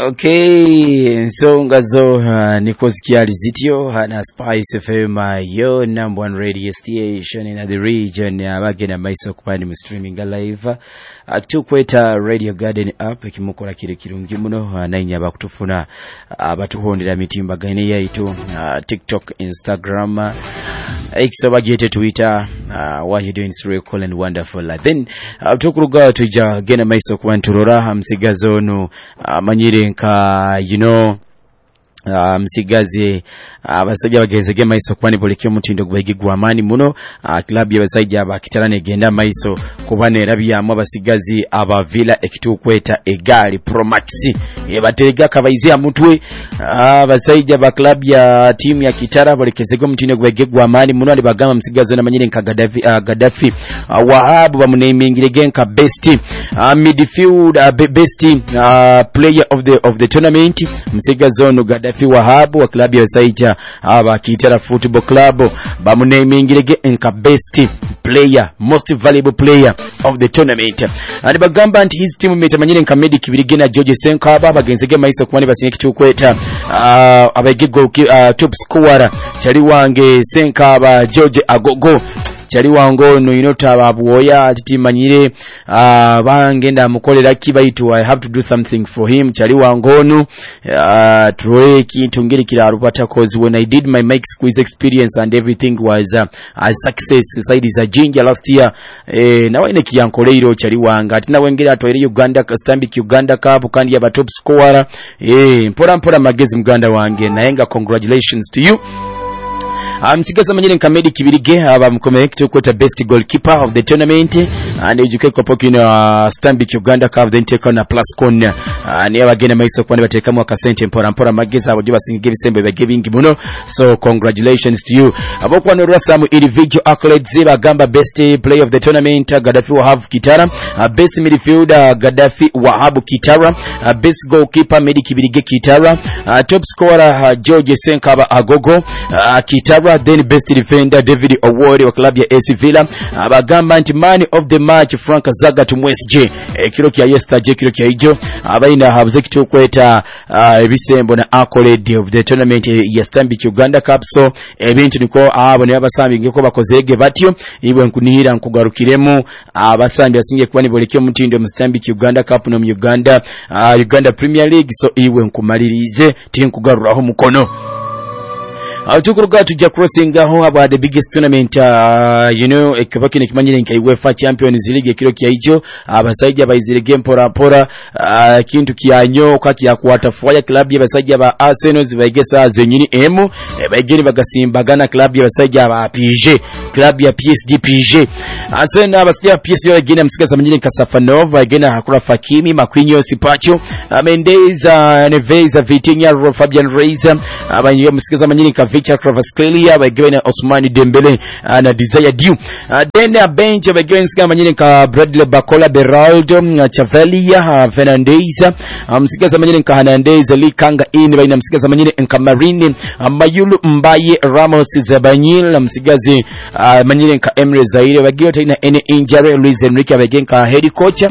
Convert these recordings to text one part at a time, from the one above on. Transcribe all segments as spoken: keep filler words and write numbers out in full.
Okay, nsonga zo uh, niko zikiali zityo na Spice F M, yo number one radio station in the region. Abagena maiso kupani mu streaming live uh, tukweta Radio Garden app kimukola kire kirungi muno uh, nainya bakutufuna abatuhondera uh, mitimba gane yaitu uh, TikTok, Instagram, uh, X abagete Twitter. Uh, what you doing is really cool and wonderful. Uh, then uh, tukuruga tuja gena maiso kubanturora msigazo no uh, manyire nka you know Uh, msigaze abasajja uh, bagezege maiso kwani polikyo mutindo gwegigwa amani muno uh, club y'abasajja abakitarane genda maiso kubane rabyamu abasigazi abavila ekitukweta egali Promax ebatega kabaizia mutwe abasajja uh, ba club ya team ya Kitara polikezege mutindo gwegigwa amani muno ali bagama msigaze na manyire nka Gaddafi uh, Gaddafi uh, Wahab bamunayimingire genka best uh, midfield uh, best uh, player of the of the tournament msigaze ono Gaddafi Wahab wa klabu ya Saija aba Kitara Football Club bamunayimingirege enka best player, most valuable player of the tournament. And bagamba nti his team metamanyire nka Medi Kibirigena George Senkaba bagenzege maiso kwani basinye kitukweta uh, abege goal uh, top scorer chali wange Senkaba George Agogo chali wangono inota ababuoya atitimanyire uh, bangenda mukolera kibaitu I have to do something for him chali wangono uh, troye kintu ngiri kirarupata cause when I did my mic squeeze experience and everything was uh, a success side is a ginger last year eh, na wene kiyankoleiro chali wanga atina wengere atoire Uganda Stambik Uganda Cup kandi aba top scorer eh mpora mpora magezi Muganda wange naenga congratulations to you. Amsigaza manyire nka Medi Kibirige aba mkomeye kitukweta best goalkeeper of the tournament and ujuke kopoki na uh, Stambik Uganda Cup then take on a plus con uh, ni abagena maiso kwani bateka mu akasente mpora mpora mageza abo basinge bisembe bagibingi muno, so congratulations to you. Abokwa no rasamu individual accolades bagamba best player of the tournament uh, Gaddafi Wahab Kitara, uh, best midfielder uh, Gaddafi Wahab Kitara, uh, best goalkeeper Medi Kibirige Kitara, uh, top scorer uh, George Senkaba Agogo uh, Kitara, then best defender David Award wa klabu ya A C Villa, abagamba nti man of the match Frank Zaga to M S J e, kilo kya yesterday kilo kya ijo abaina habuze kitukweta ebisembo uh, na accolade of the tournament ya Stambik Uganda Cup. So ebintu niko abo ne abasambi ngeko bakozege batyo ibwe nkunihira nkugarukiremo abasambi asinge kwani bolekyo mutindo mu Stambik Uganda Cup no mu Uganda uh, Uganda Premier League, so ibwe nkumalirize tinkugaruraho mukono. Atukuruga tujja crossing aho aba the biggest tournament uh, you know ekabaki nekimanyire nka UEFA Champions League kilo kya ijo abasajja bayizire game pora pora uh, kintu kyanyo kati ya kuwatafuya club y'abasajja ba Arsenal zibagesa zenyini emu e, bageni bagasimbagana club y'abasajja ba P S G, club ya P S D P S G Arsenal abasajja P S D bagena msigaza manyire nka Safanov bagena hakura Fakimi Makwinyo Sipacho uh, Mendes uh, Neves Vitinha Fabian Reiser abanyo uh, msigaza manyire nka Victor Kvaratskhelia bagena Osmani Dembele uh, na Desire Diou uh, then a bench bagena msigaza manyire nka Bradley Bacola Beraldo uh, Chavelia uh, Fernandez uh, msigaza manyire nka Hernandez Likanga in baina msigaza manyire nka Marini uh, Mayulu Mbaye Ramos Zabanyil msigazi uh, manyire nka Emre Zaire bagena ina any injury Luis Enrique bagena nka head coach.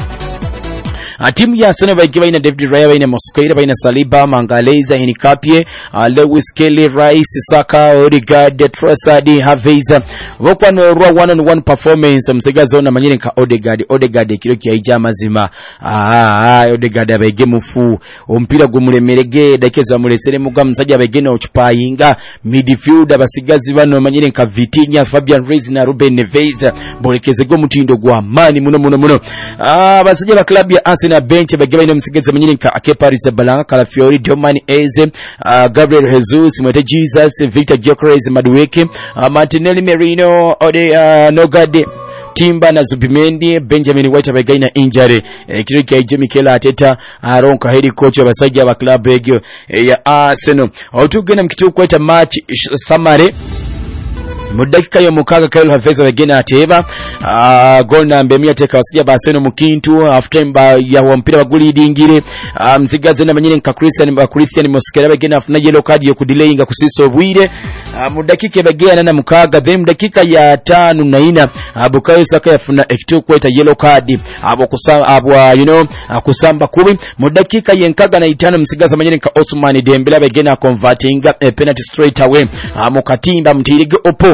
A timu ya Arsenal bagiye ina David Raya ina Mosquera baina Saliba Mangaleza Hinikapie uh, Lewis Kelly Rice Saka Odegaard Trossard Havertz bokwa no one on one performance msigazo na manyine nka Odegaard Odegaard kilo kya ija mazima ah Odegaard abege mufu ompira gumulemerege dakeza mulesere muga msajja abege no chupayinga midfield abasigazi bano manyine nka Vitinha Fabian Ruiz na Ruben Neves bolekeze go mutindo gwa mani muno muno muno ah basajja ba club ya Arsenal na bench bagaba ina msigaza manyine nka Kepa Arrizabalaga Calafiori Domani Eze uh, Gabriel Jesus Mwete Jesus Victor Gyökeres Madueke uh, Martinelli Merino Ode uh, Nogade Timba na Zubimendi Benjamin White bagina injury e, kilo kya ijo Mikel Arteta aronka head coach wa basajja ba club egyo e, ya Arsenal otugena mkitu kweta match summary mu dakika yo mukaga Kyle Haveza bagena ateba uh, goal number mia teka wasija baseno mukintu half time ba ya mpira bagulidingire uh, mzigaze na manyine nka Christian ba Christian Mosquera bagena afuna yellow card yo kudelayinga kusiso bwire uh, mu dakika bagena na mukaga then mu dakika ya tano na ina uh, Bukayo Saka yafuna ekito kweta yellow card abo kusamba abo you know uh, kusamba kubi mu dakika yenkaga na itano msigaza manyine nka Osman Dembele bagena converting a penalty straight away uh, mukatimba mtirige opo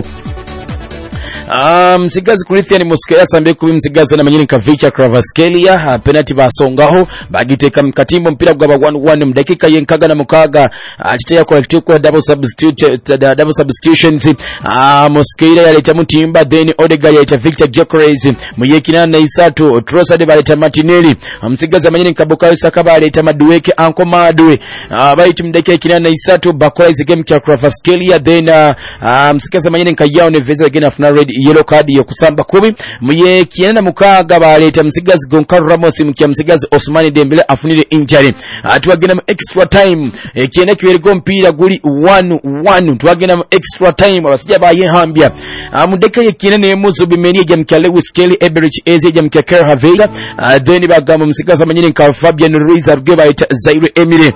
Um, msigazi Christian Mosquera sambe kubi msigazi na manyini Kavicha Kravaskelia penalty basongaho bagiteka mkatimbo mpira gwa one one mdakika yenkaga na mukaga atiteya collective kwa double substitute double substitutions uh, Mosquera yaleta mutimba then Odegaard yaleta Victor Gyökeres muyekina na Isatu Trossard baleta Martinelli msigazi manyini Bukayo Saka baleta Madueke Anko Madwe uh, baitu mdakika kina na Isatu bakola game kwa Kravaskelia then uh, msigazi manyini Kayao Neves again after red yellow card yo kusamba kubi muye kiana mukaga baleta msigazi Goncalo Ramos mkia msigazi Osman Dembele afunile injury atwagena mu extra time e, kiana kiwerego mpira guli one one twagena mu extra time abasija bayehambya amudeka yekina ne muzubi meni ya mkia Lewis Kelly Eberich Eze ya mkia Kyle Haveza then bagamba msigazi amanyine nka Fabian Ruiz abge bayita Zaire Emery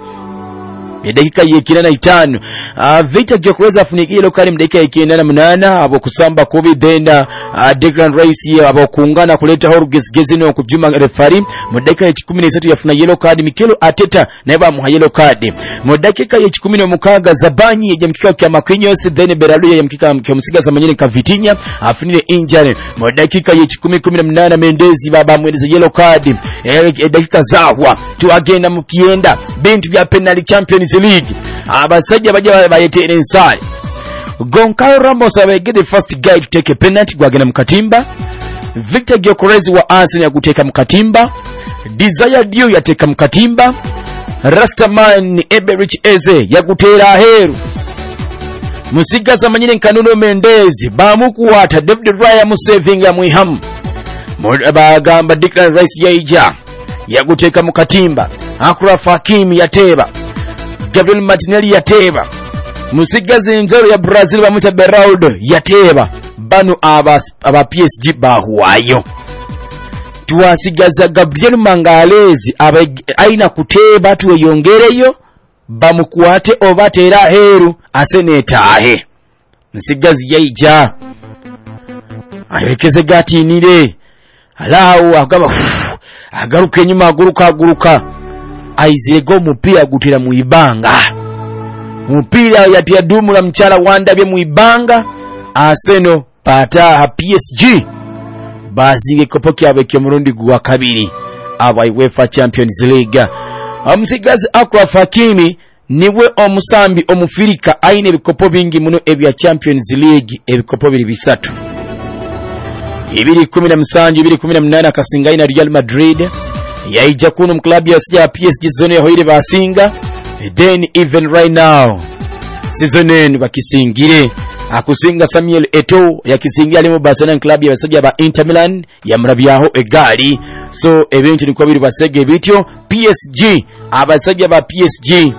dakika yekina na itano uh, Victor Gyökeres afuniki yellow card mdakika yekina na munana abo kusamba kubi denda uh, Declan Rice abo kuungana kuleta Horges Gezino kujuma referee mdakika ya kumi na tatu yafuna yellow card Mikel Arteta naiba muha yellow card mdakika ya kumi na mukaga Zabanyi ya mkika kwa Marquinhos then Beralu ya mkika kwa msigaza manyine ka Vitinha afunile injury mdakika ya kumi kumi na munana Mendezi baba mweleza yellow card e, dakika zahwa tuagenda mukienda bintu bya penalty Champions League abasajja bajja bayetere inside Goncalo Ramos abege the first guy to take a penalty gwagena mukatimba Victor Gyökeres wa Arsenal yakuteka mukatimba Desire Dio yateka mukatimba Rastaman Eberich Eze yakutera heru musigaza manyine Kanuno Mendezi bamukuwata David Raya musevinga muihamu bagamba Declan Rice yaija yakuteka mukatimba Achraf Hakimi yateba Gabriel Martinelli yateba musigazi nzero ya Brazil bamuta Beraldo yateba bano aba aba P S G bahuwayo tuwasigaza Gabriel Mangalezi aba aina kuteba tuweyongereyo bamukuate obatera heru asenetahe musigazi yaija ayekeze gati nire alawu agaba agaruke nyuma aguruka aguruka aizirego mupira gutira muibanga mupira yatia dumu la mchara wanda bye muibanga Arsenal pata ha P S G bazige kopoki abeke murundi gwa kabiri aba UEFA Champions League amusigazi Achraf Hakimi niwe omusambi omufirika aine ebikopo bingi muno ebya Champions League ebikopo biri bisatu ibiri kumi na musanju ibiri kumi na munana akasinga ina Real Madrid yaija kuno mklabu ya sija P S G zone ya hoire basinga then even right now season bakisingire akusinga Samuel Eto'o yakisingira alimo Barcelona club ya sija ba Inter Milan ya mrabyaho egali so event ni kwabiri basege bityo P S G abasajja ba P S G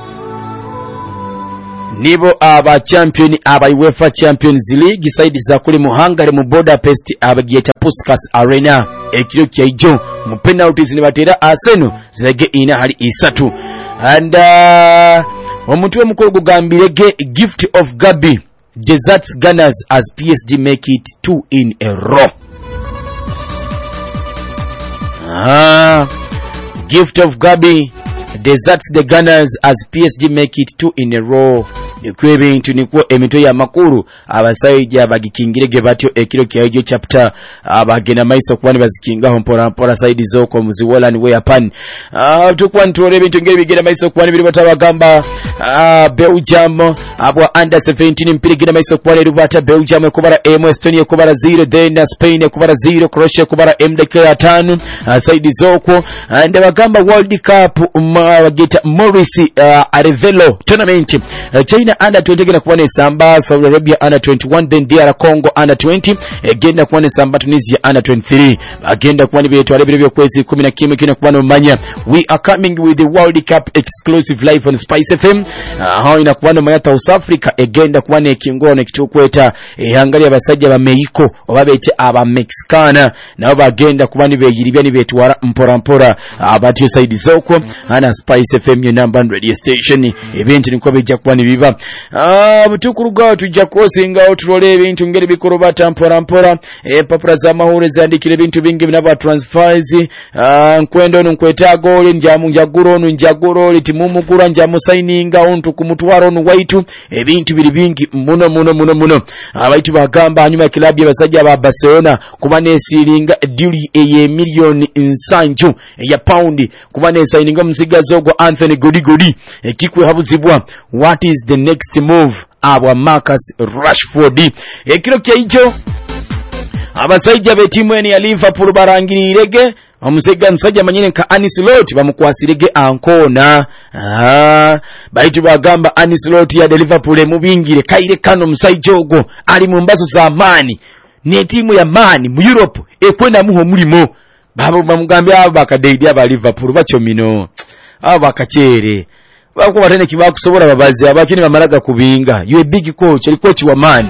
nibo aba champion aba UEFA Champions League side za kule muhangare mu Budapest abagiyeta Puskas Arena ekiro kyaijo mu penalties ni batera Arsenal zege ina hali isatu and uh, omuntu omukuru gugambirege gift of Gabi deserts Gunners as P S G make it two in a row. Ah, gift of Gabi deserts the Gunners as P S G make it two in a row. Ekwebe into nikuwa emito ya makuru abasayija bagikingirege batyo ekiro kyajo chapter abagena maiso kwani bazikingaho mpora mpora side zoko muziwola ni way upon ah tukwa ntore bintu ngere bigena maiso kwani biri batabagamba ah Belgium abwa under seventeen mpira gena maiso kwani rubata Belgium ekubara M Estonia ekubara zero then Spain ekubara zero Croatia ekubara M D K tano side zoko and bagamba World Cup bageta Maurice uh, Arevelo tournament uh, China China under twenty egenda kuba nesamba, Saudi Arabia under twenty-one, then D R Congo under twenty egenda kuba nesamba, Tunisia under twenty-three agenda kuba nibetwala ebiro by'okwezi kumi na kimwe kino kuba nomanya. We are coming with the World Cup exclusive live on Spice F M. Aho ina kuba nomanya South Africa egenda kuba nekingoro nekitukweta ehangali abasajja ba Mexico obabete aba Mexicana nabo bagenda kuba nibeyiribya nibetwala mpora mpora abati side zoko ana Spice F M your number one radio station. Ebintu niko bijja kuba nibiba ah butukuruga tujja crossing out role ebintu ngeri bikorobata mpora mpora e papura za mahore zandikire ebintu bingi binaba transfers ah nkwendo nkwetago oli njamu njaguro njaguro litimumu kura njamu signing ontu kumutwaro no waitu ebintu biri bingi muno muno muno muno abaitu bagamba hanyuma kilabu y'abasajja ba Barcelona kuba nesiringa deal eye million nsanju ya pound kuba nesigninga musigazo go Anthony Godigodi ekikwe habuzibwa. What is the next move abwa Marcus Rashford ekiro kyaijo abasajja be timu eni ya Liverpool barangirige omusega nsajja manyine ka Anislot bamukwasirige ankona ah baitu bagamba Anislot ya Liverpool emubingire kaire kano musajja ogo ali mu mbazo za mani ne timu ya mani mu Europe ekwenda muho mulimo babo bamugambye aba bakadeidi aba Liverpool bachomino aba bakachere bako batene kibakusobora babazi abakini bamaraga kubinga you a big coach ali coach wa mani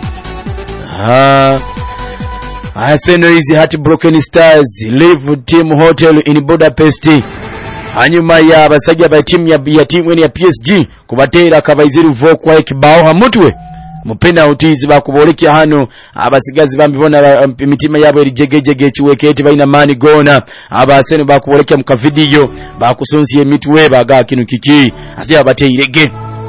ah Arsenal is heartbroken stars leave team hotel in Budapest hanyuma ya basajja ba timu ya, ya timu ya P S G kubatera kabaiziri vokwa ekibao hamutwe mu penalties bakuboleke hano abasigazi bambibona imitima yabo erijegejege chiweketi baina mani gona abasene bakuboleke mu kavidiyo bakusonsiye mitwe baga kinu kiki asiya bateirege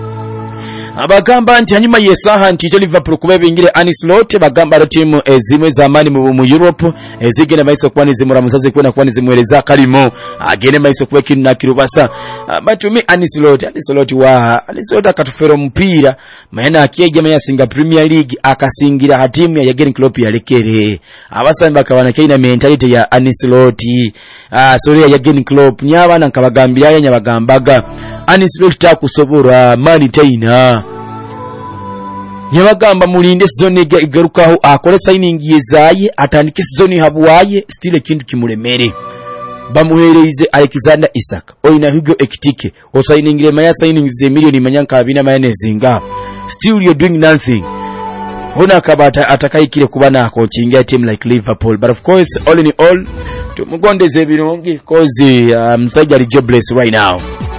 abagamba nti hanyuma yesaha nti Liverpool kubebe ingire Anislot bagamba timu ezimwe zamani mu, mu Europe ezigene maiso kwa nizimura musaze kwena kwa nizimweleza kalimo agene maiso kwa kinu na kirubasa but me Anislot Anislot wa Anislot akatufero mpira maana akiyeje maya Singa Premier League akasingira hatimu ya Jurgen Klopp ya lekere abasani bakabana kaina mentality ya Anislot ah sorry ya Jurgen Klopp nyabana nkabagambira yanya bagambaga Anislot takusobora mani taina nyabagamba mulinde season igarukaho akole signing yezaye atandike season habuwaye still kintu kimuremere bamuhereze Alexander Isak oina Hugo Ekitike o signing maya signing ze million manyanka abina mayenezinga still you're doing nothing hona kabata atakayikire kubana coaching ya team like Liverpool but of course all in all tumugondeze birongi cause msajja um, jobless right now.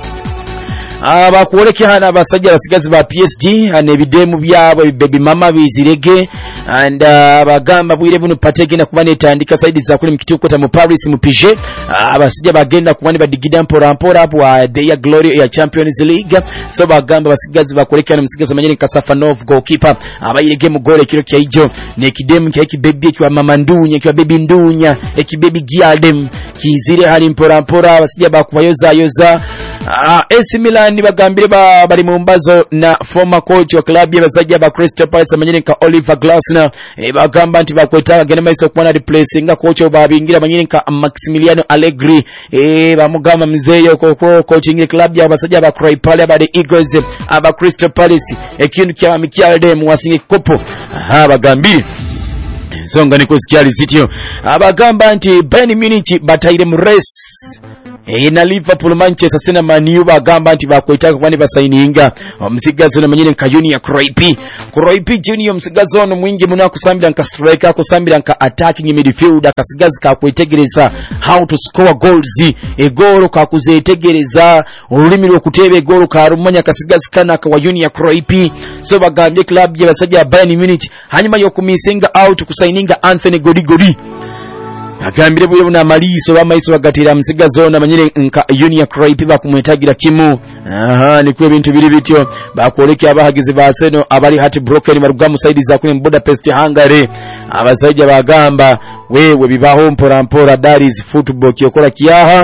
Aba kuoleke hana basajja basigazi ba P S G ane bidemu byabo baby mama bizirege and abagamba uh, bwire buno patege na kubane tandika side za kule mkituko ta mu Paris mu P G abasajja uh, bagenda kubane badigida mpora mpora hapo uh, their glory ya Champions League so bagamba basigazi bakoleke hana musigazi manyeni Kasafanov goalkeeper abayirege mu gole kiro kyaijo ne kidemu kyaki baby kwa mama ndunya kwa baby ndunya eki baby gialdem kizire hali mpora mpora abasajja bakubayoza yoza uh, A C Milan ni bagambire ba bali mu mbazo na former coach wa club ya basajja ba Crystal Palace manyene ka Oliver Glasner e bagamba nti bakwetanga gene maiso kwa na replacing coach babingira manyene ka Maximiliano Allegri e bamugamba mzeyo ko coaching club ya basajja ba Crystal Palace ba the Eagles aba Crystal Palace ekintu kya Mikel Dem wasinge kopo aha bagambire songa niko sikiali zitio abagamba nti Bayern Munich bataire mu race e na Liverpool Manchester City Man U bagamba nti bakwetaka kwani basaininga omusigazo na manyine ka Junior Kroipi Kroipi Junior omusigazo ono mwingi muna kusambira nka striker kusambira nka attacking midfielder kasigazi ka kwetegereza how to score goals e goal ka kuzetegereza olulimi lwokutebe goal ka rumanya kasigazi kana ka Junior Kroipi so bagambye club ya basajja Bayern Munich hanyuma yo kumisinga out kusaininga Anthony Godigodi agambire bwe buna maliso bamaiso bagatira msiga zona manyire nka Junior Kroipi bakumwetagira kimu aha nikwe bintu biri bityo bakoleke abahagize ba Arsenal abali heartbroken marugamu side za kule Budapest Hungary abasajja bagamba wewe bibaho mpora mpora that is football kyokola kiyaha